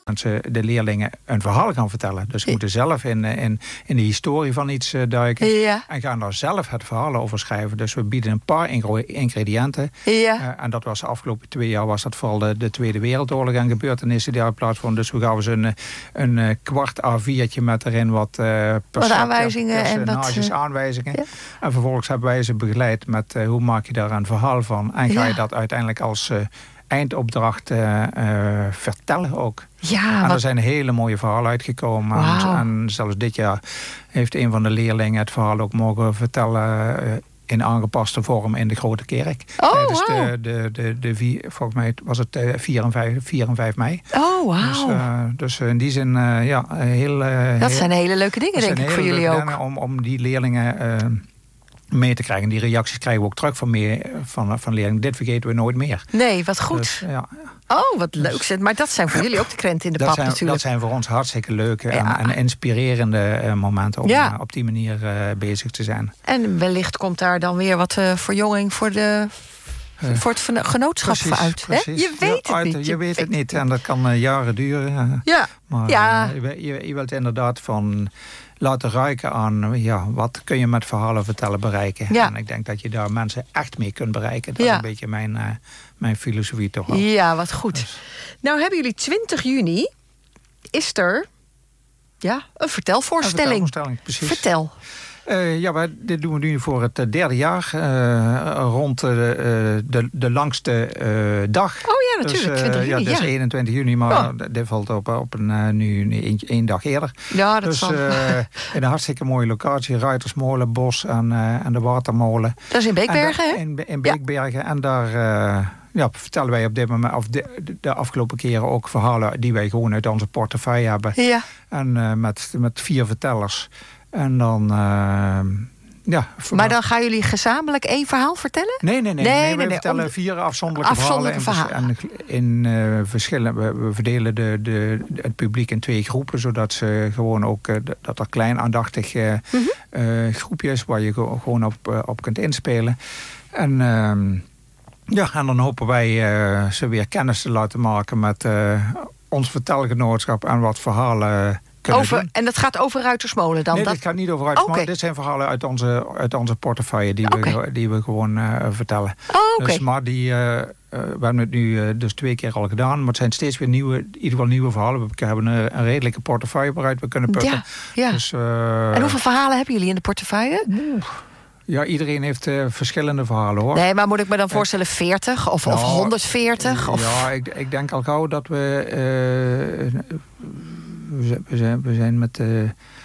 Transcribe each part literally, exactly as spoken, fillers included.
mensen, de leerlingen een verhaal gaan vertellen. Dus ze moeten zelf in, in, in de historie van iets uh, duiken. Ja. En gaan daar zelf het verhaal over schrijven. Dus we bieden een paar ingrediënten. Ja. Uh, en dat was de afgelopen twee jaar was dat vooral de, de Tweede Wereldoorlog en gebeurtenissen die daar plaatsvonden. Dus we gaven ze een, een kwart A viertje met erin wat, uh, wat aanwijzingen en wat uh, aanwijzingen. Ja. En vervolgens hebben wij ze begeleid met uh, hoe maak je daar een verhaal van. En ga je ja. dat uiteindelijk als uh, eindopdracht uh, uh, vertellen ook. Ja, en wat... er zijn hele mooie verhalen uitgekomen. Wow. En, en zelfs dit jaar heeft een van de leerlingen het verhaal ook mogen vertellen uh, in aangepaste vorm in de Grote Kerk. Oh, Tijdens wow. de, de, de, de vier, volgens mij was het vier en vijf mei. Oh, wauw. Dus, uh, dus in die zin, uh, ja, heel... Uh, dat heel, zijn hele leuke dingen, denk ik, voor jullie ook. Om, om die leerlingen uh, mee te krijgen. Die reacties krijgen we ook terug van, meer, van, van leerlingen. Dit vergeten we nooit meer. Nee, wat goed. Dus, ja. Oh, wat leuk. Dus, maar dat zijn voor jullie ook de krenten in de dat pap zijn, natuurlijk. Dat zijn voor ons hartstikke leuke ja. en, en inspirerende uh, momenten om ja. uh, op die manier uh, bezig te zijn. En wellicht komt daar dan weer wat uh, verjonging voor, de, uh, voor het genootschap precies, uit. Precies. Je weet ja, het niet. Je, je weet het niet. En dat kan uh, jaren duren. Uh, ja. Maar ja. Uh, je, je, je wilt inderdaad van... laten ruiken aan, ja, wat kun je met verhalen vertellen bereiken. Ja. En ik denk dat je daar mensen echt mee kunt bereiken. Dat ja. is een beetje mijn, uh, mijn filosofie toch wel. Ja, wat goed. Dus. Nou hebben jullie twintig juni, is er ja, een vertelvoorstelling. Een vertelvoorstelling, precies. Vertel. Uh, ja, wij, dit doen we nu voor het uh, derde jaar. Uh, rond uh, de, de langste uh, dag. Oh ja, natuurlijk. Dus, uh, twintig juni, ja, het is ja. eenentwintig juni, maar oh. dit valt op, op een, uh, nu één, één dag eerder. Ja, dat dus, zal. Uh, in een hartstikke mooie locatie. Ruitersmolen, Bos en, uh, en de Watermolen. Dat is in Beekbergen, hè? In, in Beekbergen. Ja. En daar... Uh, Ja, vertellen wij op dit moment, of de, de afgelopen keren ook verhalen die wij gewoon uit onze portefeuille hebben. Ja. En uh, met, met vier vertellers. En dan, uh, ja. Maar dan gaan jullie gezamenlijk één verhaal vertellen? Nee, nee, nee. nee, nee, nee we nee, vertellen om... vier afzonderlijke, afzonderlijke verhalen. verhalen. En in uh, verschillen, we, we verdelen de, de, het publiek in twee groepen, zodat ze gewoon ook, uh, dat er klein aandachtig uh, mm-hmm. uh, groepjes waar je gewoon op, uh, op kunt inspelen. En... Uh, Ja, en dan hopen wij uh, ze weer kennis te laten maken met uh, ons vertelgenootschap en wat verhalen kunnen over, doen. En dat gaat over Ruitersmolen dan? Nee, dat dit gaat niet over Ruitersmolen. Okay. Dit zijn verhalen uit onze, uit onze portefeuille die, okay. we, die we gewoon uh, vertellen. Oh, okay. Dus, maar die, uh, uh, we hebben het nu uh, dus twee keer al gedaan, maar het zijn steeds weer nieuwe, in ieder geval nieuwe verhalen. We hebben een, een redelijke portefeuille waaruit we kunnen putten. Ja, ja. Dus, uh, en hoeveel verhalen hebben jullie in de portefeuille? Oeh. Ja, iedereen heeft uh, verschillende verhalen, hoor. Nee, maar moet ik me dan voorstellen veertig of, nou, of honderdveertig? Of... Ja, ik, ik denk al gauw dat we... Uh, we, zijn, we zijn met... Uh,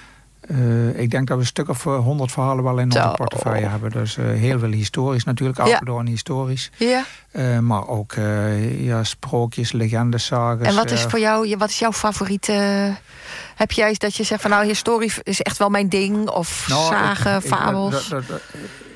uh, ik denk dat we een stuk of honderd verhalen wel in onze portefeuille hebben. Dus uh, heel veel historisch natuurlijk. Apeldoorn ja. historisch. Ja. Uh, maar ook uh, ja, sprookjes, legendes, sages. En wat is uh, voor jou, wat is jouw favoriete... Heb jij dat je zegt van nou, historie is echt wel mijn ding? Of nou, zagen, ik, fabels? Ik, dat, dat,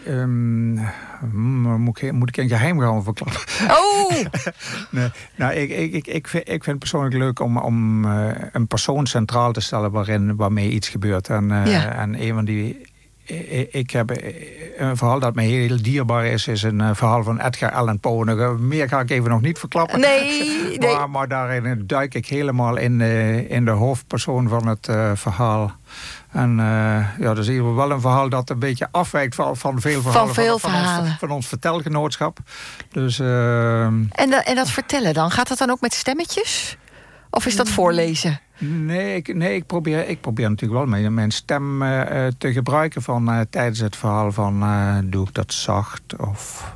um, moet, ik, moet ik een geheim gaan verklappen? Oh! nee, nou, ik, ik, ik, ik, vind, ik vind het persoonlijk leuk om, om uh, een persoon centraal te stellen waarin, waarmee iets gebeurt. En, uh, ja. en een van die... Ik heb een verhaal dat mij heel dierbaar is, is een verhaal van Edgar Allan Poe. Meer ga ik even nog niet verklappen. Nee, nee. Maar, maar daarin duik ik helemaal in, in de hoofdpersoon van het uh, verhaal. En uh, ja, dat is hier wel een verhaal dat een beetje afwijkt van, van veel verhalen. Van veel van, verhalen. Van ons, van ons vertelgenootschap. Dus, uh, en, da, en dat vertellen dan? Gaat dat dan ook met stemmetjes? Of is dat voorlezen? Nee, ik, nee, ik, probeer, ik probeer natuurlijk wel mijn, mijn stem uh, te gebruiken van, uh, tijdens het verhaal van uh, doe ik dat zacht of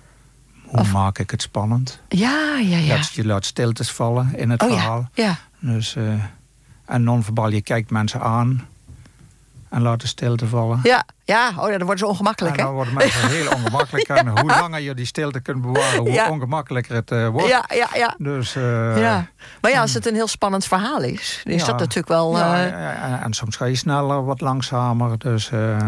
hoe of... maak ik het spannend? Ja, ja, ja. Dat je laat stiltes vallen in het oh, verhaal. Ja, ja. Dus, uh, en non-verbaal, je kijkt mensen aan en laat de stilte vallen. Ja, ja. Oh, dan worden ze ongemakkelijk, en hè? dan worden mensen heel ongemakkelijk. ja. En hoe langer je die stilte kunt bewaren, hoe ja. ongemakkelijker het uh, wordt. Ja, ja, ja. Dus, uh, ja. Maar ja, als het een heel spannend verhaal is, is ja. dat natuurlijk wel... Uh... Ja, ja, ja, en soms ga je sneller, wat langzamer. Dus, uh,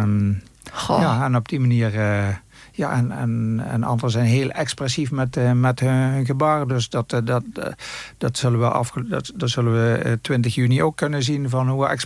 ja, en op die manier... Uh, ja, en, en, en anderen zijn heel expressief met, uh, met hun, hun gebaren. Dus dat, uh, dat, uh, dat zullen we, afge- dat, dat zullen we uh, twintig juni ook kunnen zien van hoe expressief